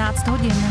11 hodin.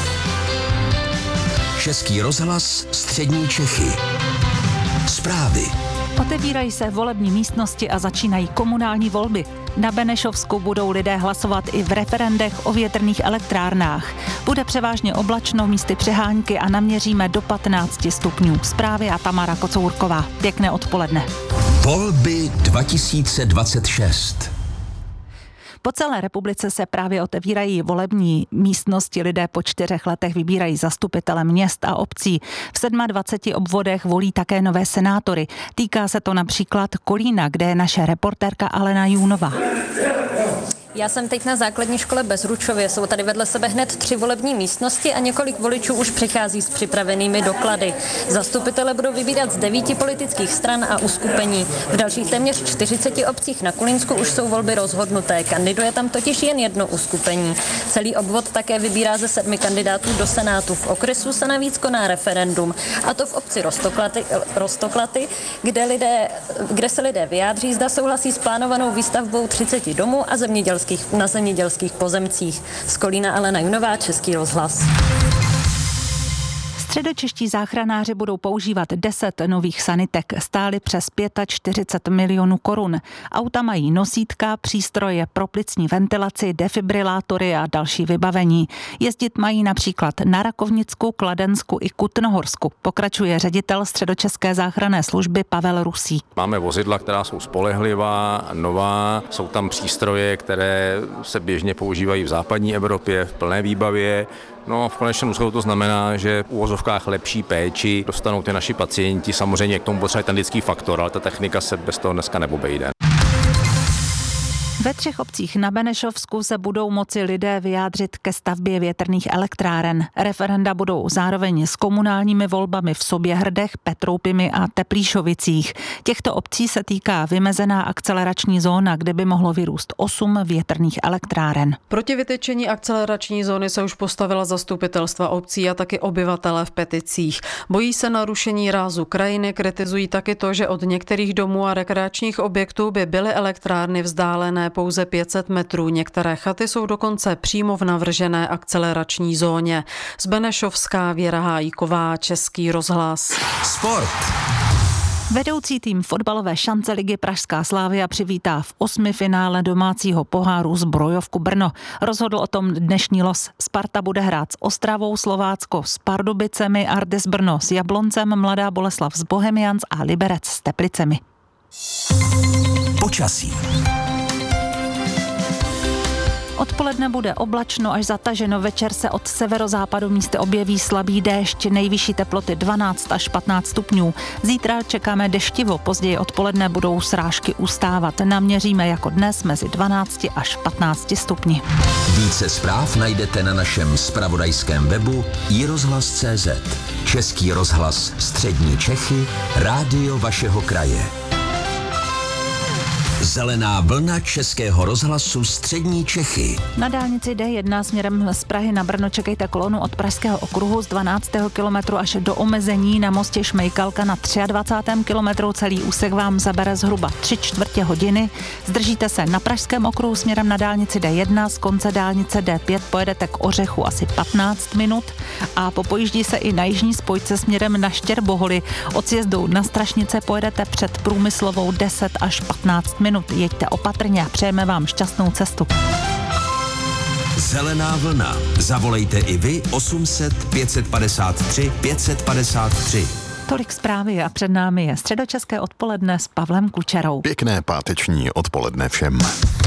Český rozhlas Střední Čechy. Zprávy. Otevírají se volební místnosti a začínají komunální volby. Na Benešovsku budou lidé hlasovat i v referendech o větrných elektrárnách. Bude převážně oblačno, místy přehánky a naměříme do 15 stupňů. Zprávy a Tamara Kocourková. Pěkné odpoledne. Volby 2026. Po celé republice se právě otevírají volební místnosti. Lidé po 4 letech vybírají zastupitele měst a obcí. V 27 obvodech volí také nové senátory. Týká se to například Kolína, kde je naše reportérka Alena Jůnová. Já jsem teď na základní škole Bezručově. Jsou tady vedle sebe hned 3 volební místnosti a několik voličů už přichází s připravenými doklady. Zastupitele budou vybírat z 9 politických stran a uskupení. V dalších téměř 40 obcích na Kolínsku už jsou volby rozhodnuté. Kandiduje tam totiž jen jedno uskupení. Celý obvod také vybírá ze 7 kandidátů do Senátu. V okresu se navíc koná referendum. A to v obci Roztoklaty, kde se lidé vyjádří, zda souhlasí s plánovanou výstavbou 30 domů a na zemědělských pozemcích. Z Kolína Alena Junová, Český rozhlas. Středočeští záchranáři budou používat 10 nových sanitek, stály přes 45 milionů korun. Auta mají nosítka, přístroje pro plicní ventilaci, defibrilátory a další vybavení. Jezdit mají například na Rakovnicku, Kladensku i Kutnohorsku. Pokračuje ředitel Středočeské záchranné služby Pavel Rusý. Máme vozidla, která jsou spolehlivá, nová, jsou tam přístroje, které se běžně používají v západní Evropě v plné výbavě. No a v konečném důsledku to znamená, že v uvozovkách lepší péči dostanou ty naši pacienti. Samozřejmě k tomu potřebuje ten lidský faktor, ale ta technika se bez toho dneska neobejde. Ve 3 obcích na Benešovsku se budou moci lidé vyjádřit ke stavbě větrných elektráren. Referenda budou zároveň s komunálními volbami v Soběhrdech, Petroupimi a Teplíšovicích. Těchto obcí se týká vymezená akcelerační zóna, kde by mohlo vyrůst 8 větrných elektráren. Proti vytyčení akcelerační zóny se už postavila zastupitelstva obcí a taky obyvatelé v peticích. Bojí se narušení rázu krajiny, kritizují taky to, že od některých domů a rekreačních objektů by byly elektrárny vzdálené pouze 500 metrů. Některé chaty jsou dokonce přímo v navržené akcelerační zóně. Z Benešovská Věra Hájíková, Český rozhlas. Sport. Vedoucí tým fotbalové šance ligy Pražská Slavia přivítá v 8. finále domácího poháru Zbrojovku Brno. Rozhodl o tom dnešní los. Sparta bude hrát s Ostravou, Slovácko s Pardubicemi, Ardis Brno s Jabloncem, Mladá Boleslav s Bohemians a Liberec s Teplicemi. Počasí. Odpoledne bude oblačno až zataženo, večer se od severozápadu místy objeví slabý déšť, nejvyšší teploty 12 až 15 stupňů. Zítra čekáme deštivo, později odpoledne budou srážky ustávat. Naměříme jako dnes mezi 12 až 15 stupni. Více zpráv najdete na našem zpravodajském webu iRozhlas.cz. Český rozhlas Střední Čechy, rádio vašeho kraje. Zelená vlna Českého rozhlasu Střední Čechy. Na dálnici D1 směrem z Prahy na Brno čekejte kolonu od Pražského okruhu z 12. kilometru až do omezení na mostě Šmejkalka na 23. kilometru. Celý úsek vám zabere zhruba 3/4 hodiny. Zdržíte se na Pražském okruhu směrem na dálnici D1, z konce dálnice D5 pojedete k Ořechu asi 15 minut a popojíždí se i na jižní spojce směrem na Štěrboholy. Od sjezdu na Strašnice pojedete před Průmyslovou 10 až 15 minut. Jeďte opatrně a přejeme vám šťastnou cestu. Zelená vlna. Zavolejte i vy 800 553 553. Tolik zprávy a před námi je středočeské odpoledne s Pavlem Kučerou. Pěkné páteční odpoledne všem.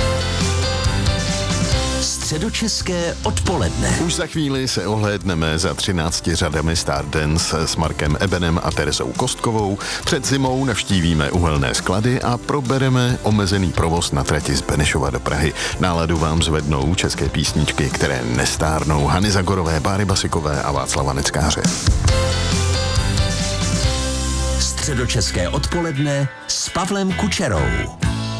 Středočeské odpoledne. Už za chvíli se ohlédneme za 13 řadami Stardance s Markem Ebenem a Terezou Kostkovou. Před zimou navštívíme uhelné sklady a probereme omezený provoz na trati z Benešova do Prahy. Náladu vám zvednou české písničky, které nestárnou. Hany Zagorové, Báry Basikové a Václava Neckáře. Středočeské odpoledne s Pavlem Kučerou.